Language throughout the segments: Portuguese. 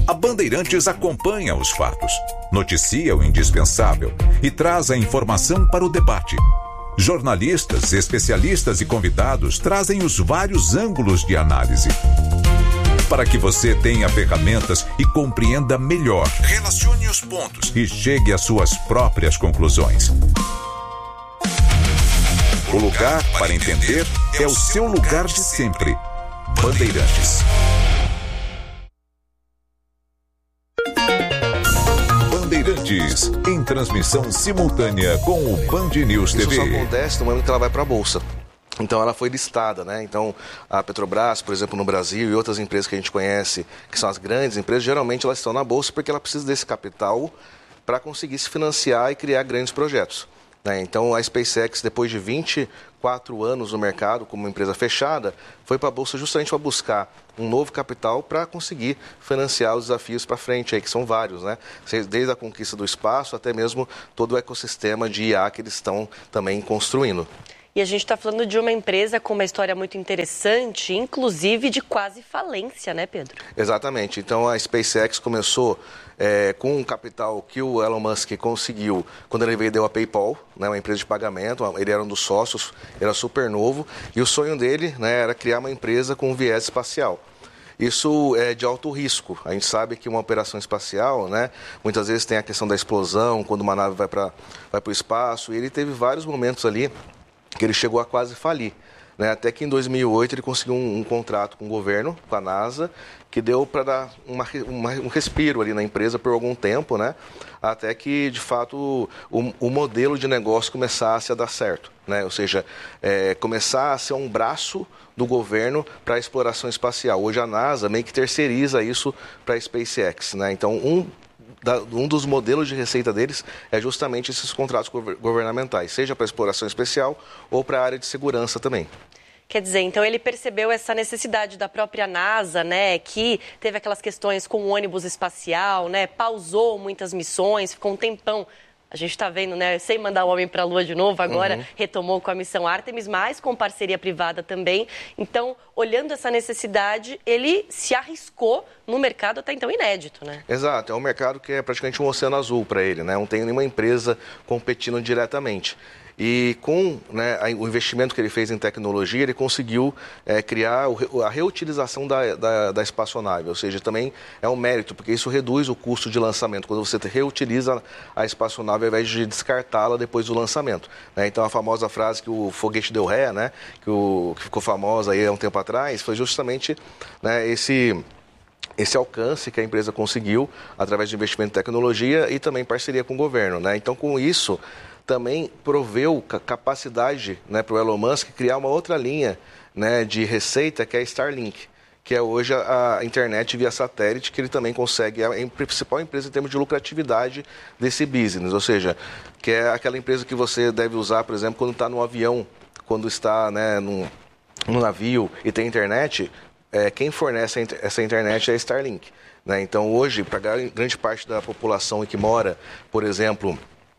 A Bandeirantes acompanha os fatos, noticia o indispensável e traz a informação para o debate. Jornalistas, especialistas e convidados trazem os vários ângulos de análise, para que você tenha ferramentas e compreenda melhor, relacione os pontos e chegue às suas próprias conclusões. O lugar para entender é o seu lugar de sempre. Bandeirantes. Bandeirantes, em transmissão simultânea com o Band News TV. Isso só acontece no momento que ela vai para a Bolsa. Então ela foi listada, né? Então a Petrobras, por exemplo, no Brasil e outras empresas que a gente conhece, que são as grandes empresas, geralmente elas estão na Bolsa porque ela precisa desse capital para conseguir se financiar e criar grandes projetos. Então a SpaceX, depois de 24 anos no mercado como uma empresa fechada, foi para a Bolsa justamente para buscar um novo capital para conseguir financiar os desafios para frente, aí, que são vários, né? Desde a conquista do espaço até mesmo todo o ecossistema de IA que eles estão também construindo. E a gente está falando de uma empresa com uma história muito interessante, inclusive de quase falência, né, Pedro? Exatamente. Então a SpaceX começou com um capital que o Elon Musk conseguiu quando ele vendeu a PayPal, né, uma empresa de pagamento. Ele era um dos sócios, era super novo, e o sonho dele, né, era criar uma empresa com viés espacial. Isso é de alto risco. A gente sabe que uma operação espacial, né, muitas vezes tem a questão da explosão, quando uma nave vai para o espaço, e ele teve vários momentos ali que ele chegou a quase falir, né? Até que em 2008 ele conseguiu um contrato com o governo, com a NASA, que deu para dar um respiro ali na empresa por algum tempo, né? Até que, de fato, o modelo de negócio começasse a dar certo, né? Ou seja, começar a ser um braço do governo para a exploração espacial. Hoje a NASA meio que terceiriza isso para a SpaceX, né? Então, um dos modelos de receita deles é justamente esses contratos governamentais, seja para exploração especial ou para a área de segurança também. Quer dizer, então ele percebeu essa necessidade da própria NASA, né, que teve aquelas questões com o ônibus espacial, né, pausou muitas missões, ficou um tempão. A gente está vendo, né, sem mandar o homem para a Lua de novo, agora retomou com a missão Artemis, mas com parceria privada também. Então, olhando essa necessidade, ele se arriscou no mercado até então inédito, né? Exato, é um mercado que é praticamente um oceano azul para ele, né? Não tem nenhuma empresa competindo diretamente. E com, né, o investimento que ele fez em tecnologia, ele conseguiu criar a reutilização da espaçonave. Ou seja, também é um mérito, porque isso reduz o custo de lançamento, quando você reutiliza a espaçonave ao invés de descartá-la depois do lançamento, né? Então a famosa frase que o foguete deu ré, né, que ficou famosa aí há um tempo atrás, foi justamente, né, esse alcance que a empresa conseguiu através de investimento em tecnologia e também parceria com o governo, né? Então, com isso, também proveu capacidade, né, para o Elon Musk criar uma outra linha, né, de receita, que é a Starlink, que é hoje a internet via satélite, que ele também consegue, é a principal empresa em termos de lucratividade desse business, ou seja, que é aquela empresa que você deve usar, por exemplo, quando está no avião, quando está, né, no navio e tem internet. Quem fornece essa internet é a Starlink, né? Então, hoje, para grande parte da população que mora, por exemplo,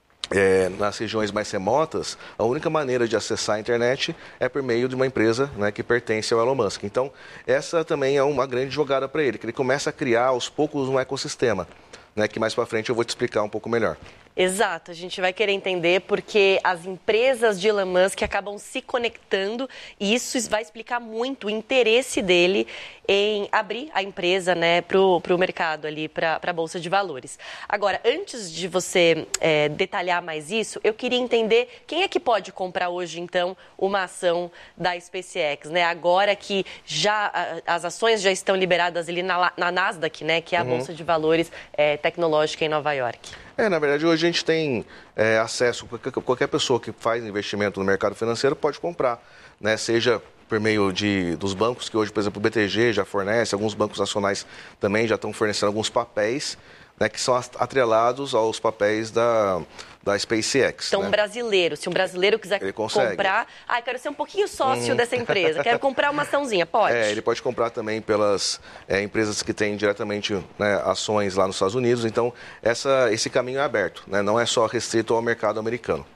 nas regiões mais remotas, a única maneira de acessar a internet é por meio de uma empresa, né, que pertence ao Elon Musk. Então, essa também é uma grande jogada para ele, que ele começa a criar aos poucos um ecossistema, né, que mais para frente eu vou te explicar um pouco melhor. Exato, a gente vai querer entender porque as empresas de Elon Musk acabam se conectando e isso vai explicar muito o interesse dele em abrir a empresa, né, para o mercado ali, para a Bolsa de Valores. Agora, antes de você detalhar mais isso, eu queria entender quem é que pode comprar hoje, então, uma ação da SpaceX, né? Agora que já as ações já estão liberadas ali na Nasdaq, né, que é a Bolsa de Valores tecnológica em Nova York. Na verdade, hoje a gente tem acesso, qualquer pessoa que faz investimento no mercado financeiro pode comprar, né? Seja por meio dos bancos, que hoje, por exemplo, o BTG já fornece, alguns bancos nacionais também já estão fornecendo alguns papéis, né, que são atrelados aos papéis da SpaceX. Então, né? Se um brasileiro quiser comprar, quero ser um pouquinho sócio dessa empresa, quero comprar uma açãozinha, pode? Ele pode comprar também pelas empresas que têm diretamente, né, ações lá nos Estados Unidos. Então, esse caminho é aberto, né? Não é só restrito ao mercado americano.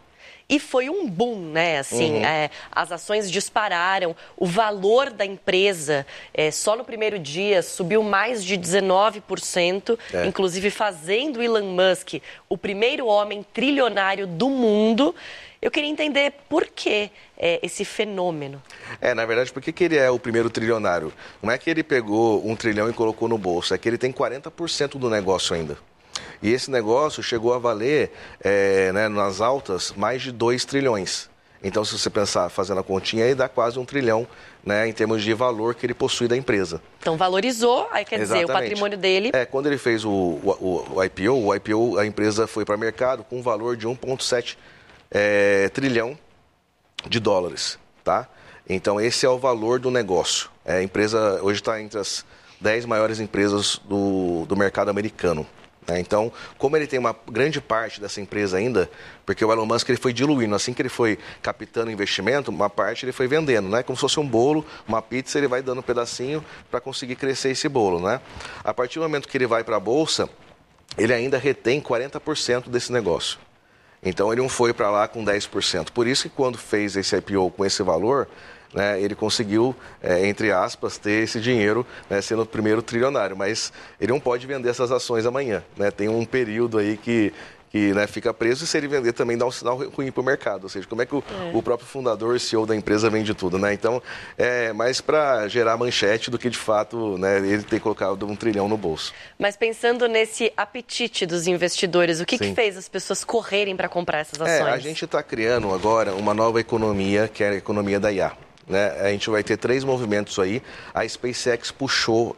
e foi um boom, né? Assim, as ações dispararam, o valor da empresa só no primeiro dia subiu mais de 19%, inclusive fazendo Elon Musk o primeiro homem trilionário do mundo. Eu queria entender por que esse fenômeno. Na verdade, por que ele é o primeiro trilionário? Não é que ele pegou 1 trilhão e colocou no bolso, é que ele tem 40% do negócio ainda. E esse negócio chegou a valer, nas altas, mais de 2 trilhões. Então, se você pensar fazendo a continha, aí dá quase 1 trilhão, né, em termos de valor que ele possui da empresa. Então, valorizou, aí quer dizer, o patrimônio dele... Quando ele fez o IPO, a empresa foi para o mercado com um valor de 1,7 trilhão de dólares, tá? Então, esse é o valor do negócio. A empresa hoje está entre as 10 maiores empresas do mercado americano. Então, como ele tem uma grande parte dessa empresa ainda, porque o Elon Musk ele foi diluindo, assim que ele foi captando investimento, uma parte ele foi vendendo, né? Como se fosse um bolo, uma pizza, ele vai dando um pedacinho para conseguir crescer esse bolo, né? A partir do momento que ele vai para a Bolsa, ele ainda retém 40% desse negócio. Então, ele não foi para lá com 10%. Por isso que quando fez esse IPO com esse valor, né, ele conseguiu, entre aspas, ter esse dinheiro, né, sendo o primeiro trilionário. Mas ele não pode vender essas ações amanhã, né? Tem um período aí que né, fica preso, e se ele vender também dá um sinal ruim para o mercado. Ou seja, como é que o próprio fundador, o CEO da empresa, vende tudo, né? Então, é mais para gerar manchete do que, de fato, né, ele ter colocado 1 trilhão no bolso. Mas pensando nesse apetite dos investidores, o que fez as pessoas correrem para comprar essas ações? A gente está criando agora uma nova economia, que é a economia da IA. Né? A gente vai ter 3 movimentos aí. A SpaceX puxou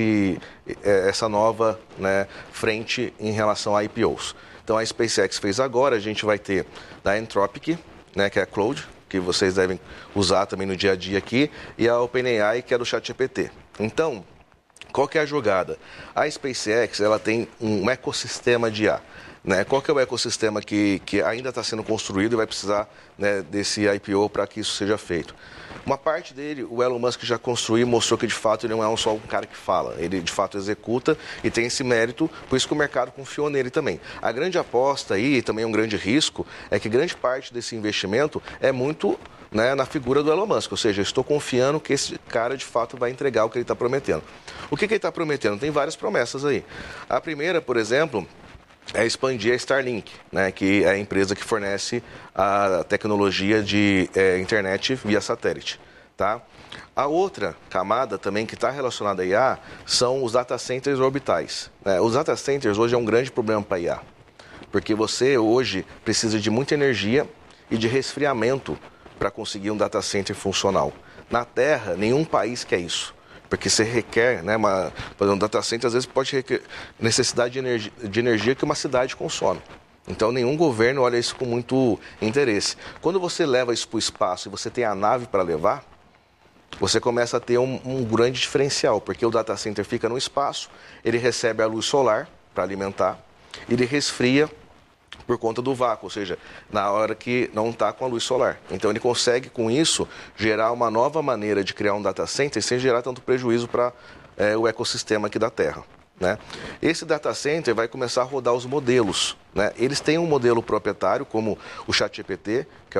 essa nova, né, frente em relação a IPOs. Então, a SpaceX fez agora, a gente vai ter da Anthropic, né, que é a Claude, que vocês devem usar também no dia a dia aqui, e a OpenAI, que é do ChatGPT. Então, qual que é a jogada? A SpaceX, ela tem um ecossistema de IA. Né? Qual que é o ecossistema que ainda está sendo construído e vai precisar, né, desse IPO para que isso seja feito? Uma parte dele, o Elon Musk já construiu e mostrou que, de fato, ele não é só um cara que fala. Ele, de fato, executa e tem esse mérito, por isso que o mercado confiou nele também. A grande aposta aí, e também um grande risco, é que grande parte desse investimento é muito, né, na figura do Elon Musk. Ou seja, eu estou confiando que esse cara, de fato, vai entregar o que ele está prometendo. O que ele está prometendo? Tem várias promessas aí. A primeira, por exemplo, é expandir a Starlink, né, que é a empresa que fornece a tecnologia de internet via satélite. Tá? A outra camada também que está relacionada à IA são os data centers orbitais. Né? Os data centers hoje é um grande problema para a IA, porque você hoje precisa de muita energia e de resfriamento para conseguir um data center funcional. Na Terra, nenhum país quer isso. Porque você requer, né, um data center às vezes pode requerer necessidade de energia que uma cidade consome. Então, nenhum governo olha isso com muito interesse. Quando você leva isso para o espaço e você tem a nave para levar, você começa a ter um grande diferencial, porque o data center fica no espaço, ele recebe a luz solar para alimentar, ele resfria por conta do vácuo, ou seja, na hora que não está com a luz solar. Então, ele consegue, com isso, gerar uma nova maneira de criar um data center sem gerar tanto prejuízo para o ecossistema aqui da Terra. Né? Esse data center vai começar a rodar os modelos. Né? Eles têm um modelo proprietário, como o ChatGPT, que é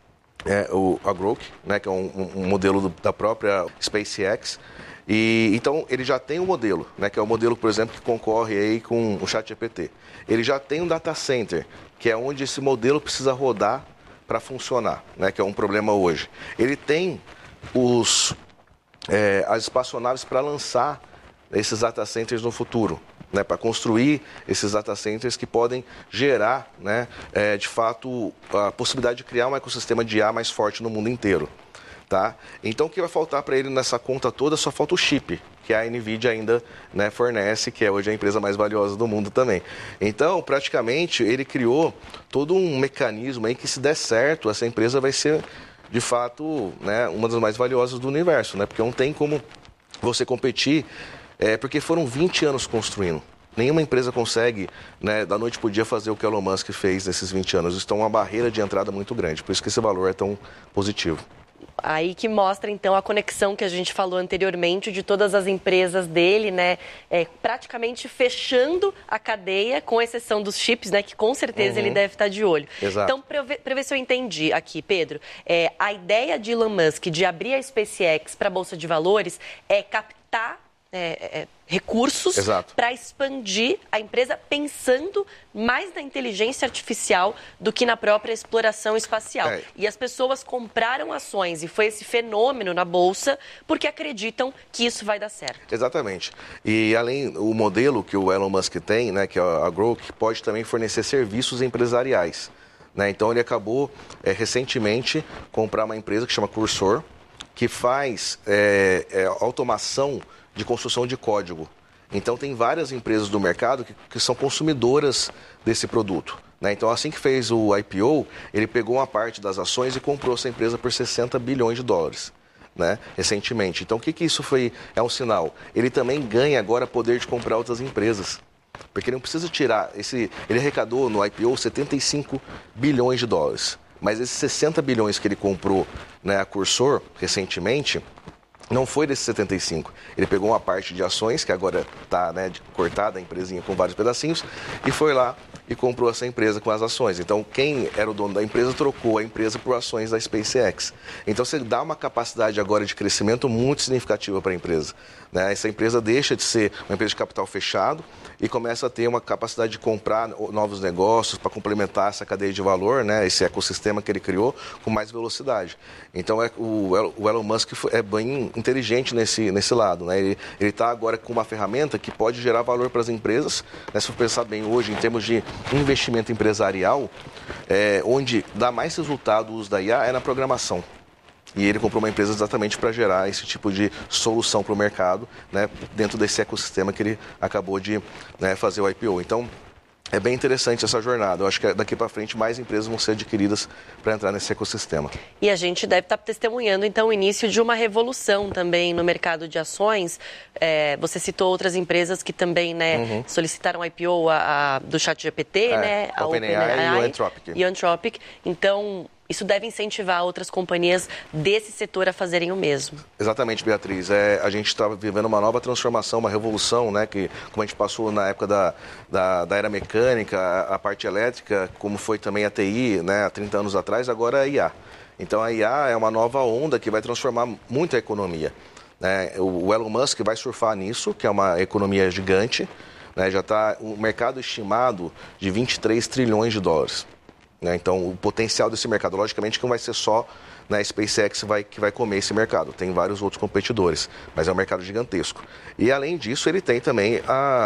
a Grok, né? Que é um modelo da própria SpaceX. E, então, ele já tem um modelo, né, que é o modelo, por exemplo, que concorre aí com o ChatGPT. Ele já tem um data center, que é onde esse modelo precisa rodar para funcionar, né, que é um problema hoje. Ele tem as espaçonaves para lançar esses data centers no futuro, né, para construir esses data centers que podem gerar, né, de fato, a possibilidade de criar um ecossistema de IA mais forte no mundo inteiro. Tá? Então, o que vai faltar para ele nessa conta toda só falta o chip, que a NVIDIA ainda, né, fornece, que é hoje a empresa mais valiosa do mundo também. Então, praticamente, ele criou todo um mecanismo aí que, se der certo, essa empresa vai ser, de fato, né, uma das mais valiosas do universo, né? Porque não tem como você competir, porque foram 20 anos construindo. Nenhuma empresa consegue, né, da noite para o dia fazer o que o Elon Musk fez nesses 20 anos. Isso é uma barreira de entrada muito grande, por isso que esse valor é tão positivo. Aí que mostra, então, a conexão que a gente falou anteriormente de todas as empresas dele, né? Praticamente fechando a cadeia, com exceção dos chips, né? Que com certeza ele deve estar de olho. Exato. Então, para ver se eu entendi aqui, Pedro, a ideia de Elon Musk de abrir a SpaceX para a Bolsa de Valores é captar recursos para expandir a empresa, pensando mais na inteligência artificial do que na própria exploração espacial. E as pessoas compraram ações, e foi esse fenômeno na Bolsa, porque acreditam que isso vai dar certo. Exatamente. E além, o modelo que o Elon Musk tem, né, que é a Grok, pode também fornecer serviços empresariais. Né? Então, ele acabou, recentemente, comprar uma empresa que chama Cursor, que faz automação de construção de código. Então, tem várias empresas do mercado que são consumidoras desse produto. Né? Então, assim que fez o IPO, ele pegou uma parte das ações e comprou essa empresa por 60 bilhões de dólares. Né? Recentemente. Então, o que isso foi? É um sinal. Ele também ganha agora poder de comprar outras empresas. Porque ele não precisa tirar... Ele arrecadou no IPO 75 bilhões de dólares. Mas esses 60 bilhões que ele comprou, né, a Cursor recentemente... Não foi desses 75. Ele pegou uma parte de ações, que agora está, né, cortada, a empresinha com vários pedacinhos, e foi lá e comprou essa empresa com as ações. Então, quem era o dono da empresa trocou a empresa por ações da SpaceX. Então, você dá uma capacidade agora de crescimento muito significativa para a empresa. Né? Essa empresa deixa de ser uma empresa de capital fechado e começa a ter uma capacidade de comprar novos negócios para complementar essa cadeia de valor, né? Esse ecossistema que ele criou, com mais velocidade. Então, o Elon Musk é bem inteligente nesse lado. Né? Ele está agora com uma ferramenta que pode gerar valor para as empresas. Né? Se for pensar bem hoje, em termos de investimento empresarial, onde dá mais resultado o uso da IA é na programação. E ele comprou uma empresa exatamente para gerar esse tipo de solução para o mercado, né, dentro desse ecossistema que ele acabou de, né, fazer o IPO. Então, é bem interessante essa jornada. Eu acho que daqui para frente mais empresas vão ser adquiridas para entrar nesse ecossistema. E a gente deve estar testemunhando, então, o início de uma revolução também no mercado de ações. Você citou outras empresas que também, né, solicitaram IPO do ChatGPT, né? A OpenAI e o Anthropic. Então, isso deve incentivar outras companhias desse setor a fazerem o mesmo. Exatamente, Beatriz. A gente está vivendo uma nova transformação, uma revolução, né? Que, como a gente passou na época da era mecânica, a parte elétrica, como foi também a TI, né, há 30 anos atrás, agora é a IA. Então, a IA é uma nova onda que vai transformar muito a economia. Né? O Elon Musk vai surfar nisso, que é uma economia gigante. Né? Já está um mercado estimado de 23 trilhões de dólares. Então, o potencial desse mercado, logicamente, que não vai ser só, né, a SpaceX que vai comer esse mercado. Tem vários outros competidores, mas é um mercado gigantesco. E, além disso, ele tem também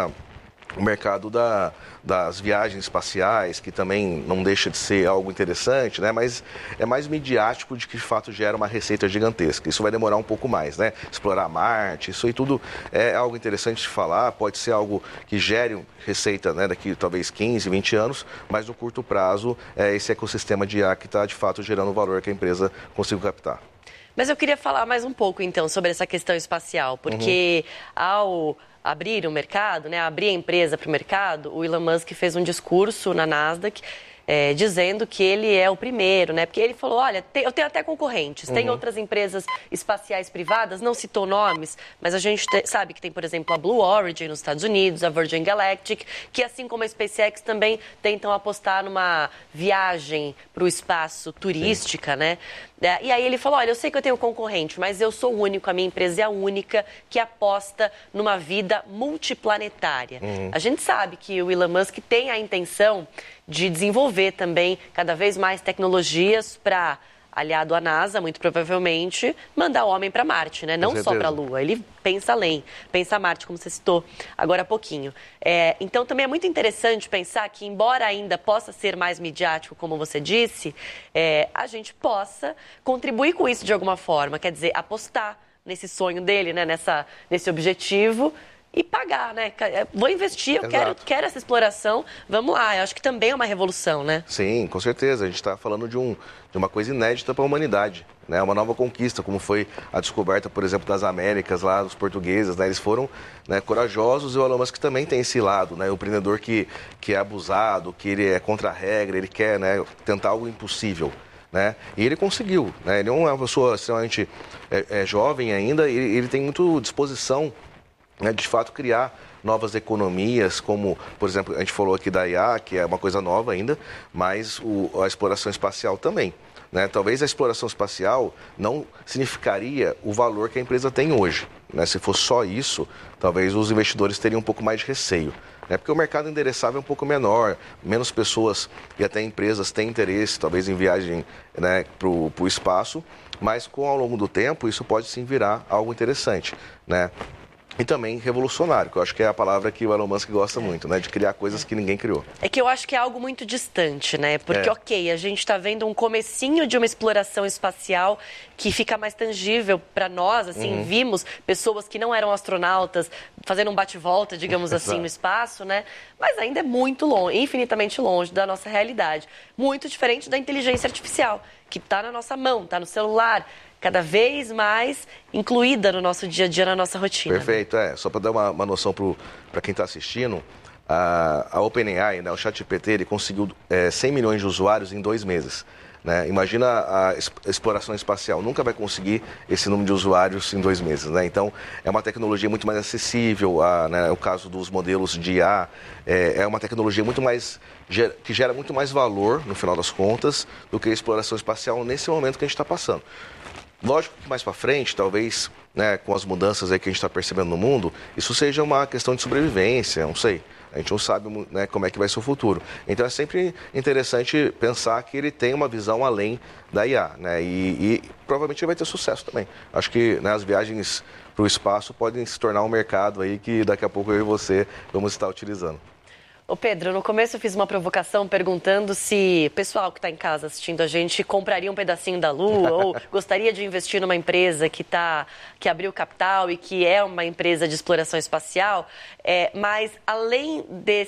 o mercado das viagens espaciais, que também não deixa de ser algo interessante, né? Mas é mais midiático de que, de fato, gera uma receita gigantesca. Isso vai demorar um pouco mais, né? Explorar Marte, isso aí tudo é algo interessante de falar, pode ser algo que gere receita, né, daqui talvez 15, 20 anos, mas no curto prazo é esse ecossistema de IA que está, de fato, gerando o valor que a empresa conseguiu captar. Mas eu queria falar mais um pouco, então, sobre essa questão espacial, porque ao abrir o mercado, né, abrir a empresa para o mercado, o Elon Musk fez um discurso na Nasdaq dizendo que ele é o primeiro, né? Porque ele falou, olha, eu tenho até concorrentes, tem outras empresas espaciais privadas, não citou nomes, mas a gente sabe que tem, por exemplo, a Blue Origin nos Estados Unidos, a Virgin Galactic, que assim como a SpaceX também tentam apostar numa viagem para o espaço turística, né? E aí ele falou, olha, eu sei que eu tenho concorrente, mas eu sou o único, a minha empresa é a única que aposta numa vida multiplanetária. A gente sabe que o Elon Musk tem a intenção de desenvolver também cada vez mais tecnologias para, aliado à NASA, muito provavelmente, mandar o homem para Marte, né? Não só para a Lua. Ele pensa além, pensa Marte, como você citou agora há pouquinho. Então, também é muito interessante pensar que, embora ainda possa ser mais midiático, como você disse, a gente possa contribuir com isso de alguma forma. Quer dizer, apostar nesse sonho dele, né? Nesse objetivo, e pagar, né? Vou investir, eu quero essa exploração, vamos lá. Eu acho que também é uma revolução, né? Sim, com certeza. A gente está falando de uma coisa inédita para a humanidade, né? Uma nova conquista, como foi a descoberta, por exemplo, das Américas, lá dos portugueses, né? Eles foram, né, corajosos, e o Elon Musk também tem esse lado, né? O empreendedor que é abusado, que ele é contra a regra, ele quer, né, tentar algo impossível. né? E ele conseguiu, né? Ele é uma pessoa extremamente jovem ainda, e ele tem muita disposição, né, de fato criar novas economias, como, por exemplo, a gente falou aqui da IA, que é uma coisa nova ainda, mas a exploração espacial também, né? Talvez a exploração espacial não significaria o valor que a empresa tem hoje, né? Se fosse só isso, talvez os investidores teriam um pouco mais de receio, né? Porque o mercado endereçável é um pouco menor, menos pessoas e até empresas têm interesse, talvez, em viagem, né, para o espaço, mas ao longo do tempo isso pode sim virar algo interessante, né? E também revolucionário, que eu acho que é a palavra que o Elon Musk gosta muito, né? De criar coisas que ninguém criou. É que eu acho que é algo muito distante, né? Porque, ok, a gente está vendo um comecinho de uma exploração espacial que fica mais tangível para nós, assim, vimos pessoas que não eram astronautas fazendo um bate-volta, digamos assim, no espaço, né? Mas ainda é muito longe, infinitamente longe da nossa realidade. Muito diferente da inteligência artificial, que está na nossa mão, está no celular, cada vez mais incluída no nosso dia a dia, na nossa rotina. Perfeito, Só para dar uma noção para quem está assistindo, a OpenAI, né, o ChatGPT, ele conseguiu 100 milhões de usuários em 2 meses. Né? Imagina a exploração espacial, nunca vai conseguir esse número de usuários em 2 meses. Né? Então, é uma tecnologia muito mais acessível, né, o caso dos modelos de IA, é uma tecnologia muito mais, que gera muito mais valor, no final das contas, do que a exploração espacial nesse momento que a gente está passando. Lógico que mais para frente, talvez, né, com as mudanças aí que a gente está percebendo no mundo, isso seja uma questão de sobrevivência, não sei. A gente não sabe, né, como é que vai ser o futuro. Então é sempre interessante pensar que ele tem uma visão além da IA, né, e provavelmente ele vai ter sucesso também. Acho que, né, as viagens para o espaço podem se tornar um mercado aí que daqui a pouco eu e você vamos estar utilizando. Ô Pedro, no começo eu fiz uma provocação perguntando se o pessoal que está em casa assistindo a gente compraria um pedacinho da Lua ou gostaria de investir numa empresa que abriu capital e que é uma empresa de exploração espacial, mas além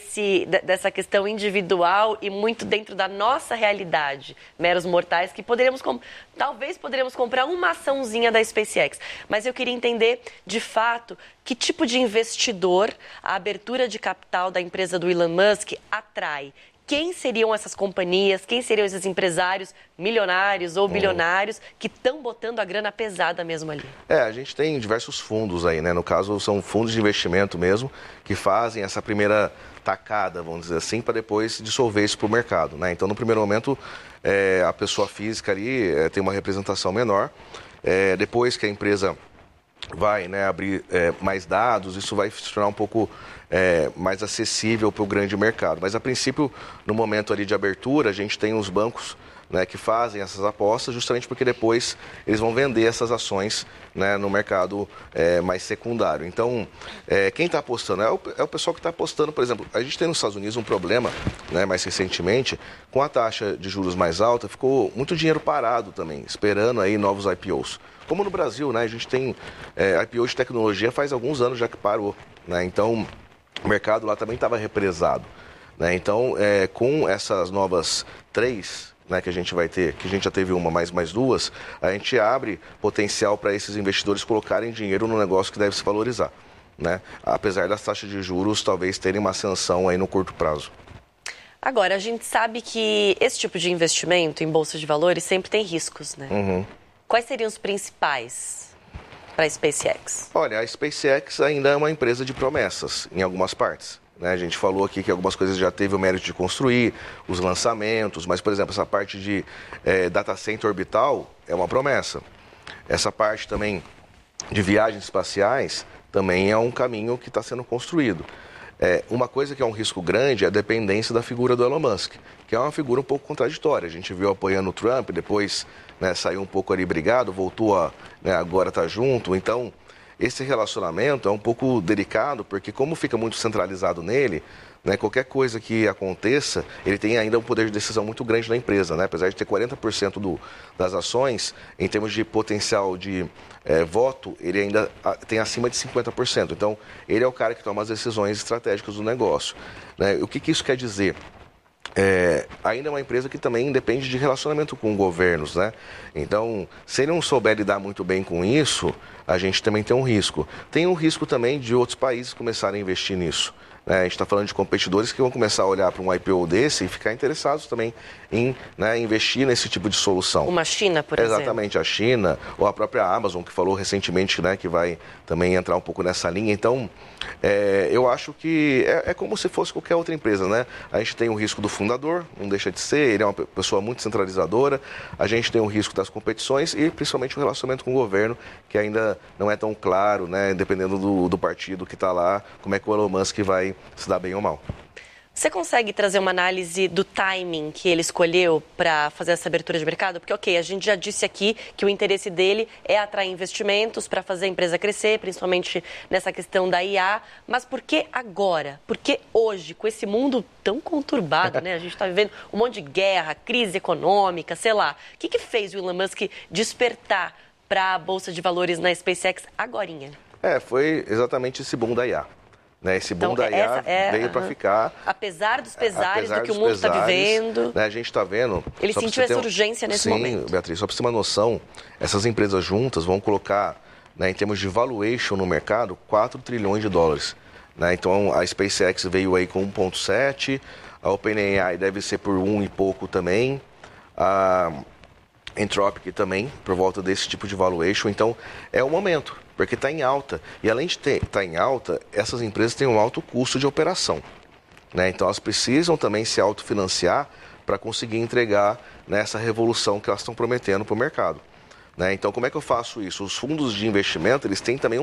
dessa questão individual e muito dentro da nossa realidade, meros mortais, que talvez poderíamos comprar uma açãozinha da SpaceX, mas eu queria entender de fato que tipo de investidor a abertura de capital da empresa do Elon Musk atrai. Quem seriam essas companhias, quem seriam esses empresários milionários ou bilionários que estão botando a grana pesada mesmo ali? A gente tem diversos fundos aí, né? No caso, são fundos de investimento mesmo, que fazem essa primeira tacada, vamos dizer assim, para depois dissolver isso para o mercado, né? Então, no primeiro momento, a pessoa física ali tem uma representação menor. Depois que a empresa vai, né, abrir mais dados, isso vai se tornar um pouco mais acessível para o grande mercado. Mas, a princípio, no momento ali de abertura, a gente tem os bancos, né, que fazem essas apostas, justamente porque depois eles vão vender essas ações, né, no mercado mais secundário. Então, quem está apostando é o pessoal que está apostando. Por exemplo, a gente tem nos Estados Unidos um problema, né, mais recentemente, com a taxa de juros mais alta, ficou muito dinheiro parado também, esperando aí novos IPOs. Como no Brasil, né, a gente tem IPO de tecnologia faz alguns anos já que parou, né, então o mercado lá também estava represado, né, então com essas novas 3, né, que a gente vai ter, que a gente já teve uma, mais 2, a gente abre potencial para esses investidores colocarem dinheiro no negócio que deve se valorizar, né, apesar das taxas de juros talvez terem uma ascensão aí no curto prazo. Agora, a gente sabe que esse tipo de investimento em bolsa de valores sempre tem riscos, né? Quais seriam os principais para a SpaceX? Olha, a SpaceX ainda é uma empresa de promessas em algumas partes, né? A gente falou aqui que algumas coisas já teve o mérito de construir, os lançamentos, mas, por exemplo, essa parte de data center orbital é uma promessa. Essa parte também de viagens espaciais também é um caminho que está sendo construído. Uma coisa que é um risco grande é a dependência da figura do Elon Musk, que é uma figura um pouco contraditória. A gente viu apoiando o Trump, depois, né, saiu um pouco ali brigado, voltou agora está junto. Então, esse relacionamento é um pouco delicado, porque como fica muito centralizado nele, né, qualquer coisa que aconteça, ele tem ainda um poder de decisão muito grande na empresa, né? Apesar de ter 40% das ações, em termos de potencial de voto, ele ainda tem acima de 50%. Então, ele é o cara que toma as decisões estratégicas do negócio, né? O que isso quer dizer? Ainda é uma empresa que também depende de relacionamento com governos, né? Então, se ele não souber lidar muito bem com isso, a gente também tem um risco. Tem um risco também de outros países começarem a investir nisso, A gente está falando de competidores que vão começar a olhar para um IPO desse e ficar interessados também em investir nesse tipo de solução. Uma China, por exemplo. Exatamente, a China ou a própria Amazon, que falou recentemente que vai também entrar um pouco nessa linha. Então, eu acho que é como se fosse qualquer outra empresa, né? A gente tem o risco do fundador, não deixa de ser, ele é uma pessoa muito centralizadora, a gente tem o risco das competições e principalmente o relacionamento com o governo, que ainda não é tão claro, né? Dependendo do partido que está lá, como é que o Elon Musk vai se dar bem ou mal. Você consegue trazer uma análise do timing que ele escolheu para fazer essa abertura de mercado? Porque, ok, a gente já disse aqui que o interesse dele é atrair investimentos para fazer a empresa crescer, principalmente nessa questão da IA. Mas por que agora? Por que hoje, com esse mundo tão conturbado, né? A gente está vivendo um monte de guerra, crise econômica, sei lá. O que fez o Elon Musk despertar para a Bolsa de Valores na SpaceX agorinha? Foi exatamente esse boom da IA. Esse boom da IA veio para ficar. Apesar dos pesares do que o mundo está vivendo. A gente está vendo. Ele sentiu essa urgência nesse momento. Sim, Beatriz, só para você ter uma noção, essas empresas juntas vão colocar, em termos de valuation no mercado, 4 trilhões de dólares. Então a SpaceX veio aí com 1,7, a OpenAI deve ser por 1 e pouco também, a Anthropic também, por volta desse tipo de valuation. Então é o momento. Porque está em alta. E além de estar em alta, essas empresas têm um alto custo de operação. Então elas precisam também se autofinanciar para conseguir entregar essa revolução que elas estão prometendo para o mercado. Então como é que eu faço isso? Os fundos de investimento, eles têm também